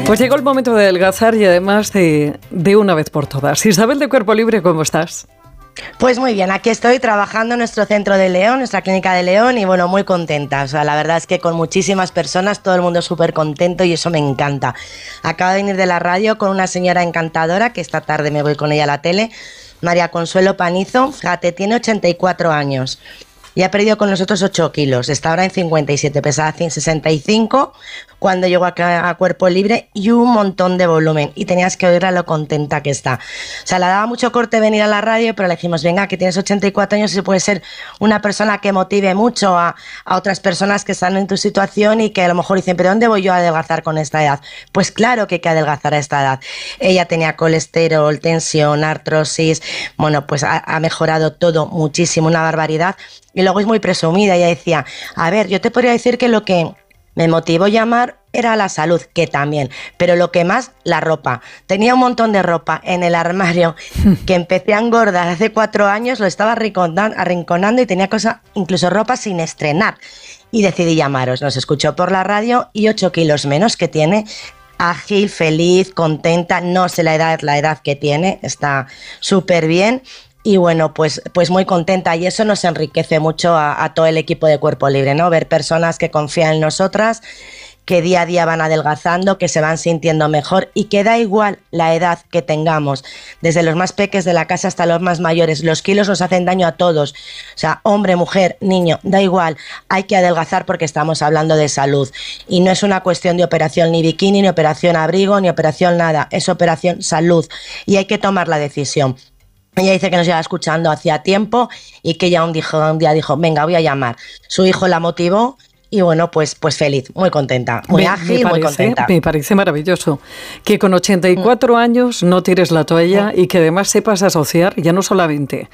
Pues llegó el momento de adelgazar y además de una vez por todas. Isabel de Cuerpo Libre, ¿cómo estás? Pues muy bien, aquí estoy trabajando en nuestro centro de León, nuestra clínica de León, y bueno, muy contenta. O sea, la verdad es que con muchísimas personas, todo el mundo súper contento y eso me encanta. Acabo de venir de la radio con una señora encantadora, que esta tarde me voy con ella a la tele, María Consuelo Panizo. Fíjate, tiene 84 años y ha perdido con nosotros 8 kilos. Está ahora en 57, pesaba 65 cuando llegó acá a Cuerpo Libre y un montón de volumen. Y tenías que oírla lo contenta que está. O sea, le daba mucho corte venir a la radio, pero le dijimos, venga, que tienes 84 años y puedes ser una persona que motive mucho a otras personas que están en tu situación y que a lo mejor dicen, ¿pero dónde voy yo a adelgazar con esta edad? Pues claro que hay que adelgazar a esta edad. Ella tenía colesterol, tensión, artrosis. Bueno, pues ha mejorado todo muchísimo, una barbaridad. Y luego es muy presumida. Ella decía, a ver, yo te podría decir que lo que me motivó llamar era la salud, que también, pero lo que más, la ropa. Tenía un montón de ropa en el armario que empecé a engordar hace 4 años, lo estaba arrinconando y tenía cosas, incluso ropa sin estrenar. Y decidí llamaros, nos escuchó por la radio y 8 kilos menos que tiene. Ágil, feliz, contenta, no sé la edad que tiene, está súper bien. Y bueno, pues muy contenta, y eso nos enriquece mucho a todo el equipo de Cuerpo Libre, ¿no? Ver personas que confían en nosotras, que día a día van adelgazando, que se van sintiendo mejor y que da igual la edad que tengamos, desde los más peques de la casa hasta los más mayores. Los kilos nos hacen daño a todos, o sea, hombre, mujer, niño, da igual, hay que adelgazar porque estamos hablando de salud. Y no es una cuestión de operación ni bikini, ni operación abrigo, ni operación nada, es operación salud y hay que tomar la decisión. Ella dice que nos lleva escuchando hacía tiempo y que ella un día dijo, venga, voy a llamar. Su hijo la motivó y bueno, pues feliz, muy contenta, muy ágil, muy contenta. Me parece maravilloso que con 84 años no tires la toalla y que además sepas asociar ya no solamente